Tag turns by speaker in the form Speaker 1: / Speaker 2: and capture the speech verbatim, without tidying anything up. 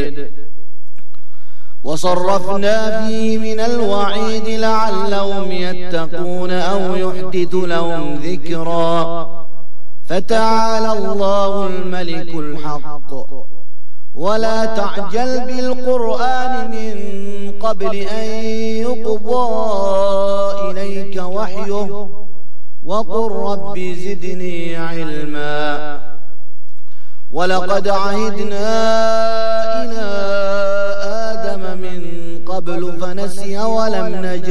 Speaker 1: الوعيد وصرفنا فيه من الوعيد لعلهم يتقون أو يحدث لهم ذكرا فتعالى الله الملك الحق ولا تعجل بالقرآن من قبل أن يقضى إليك وحيه وقل رب زدني علما ولقد عهدنا إلى آدم من قبل فنسي ولم نجد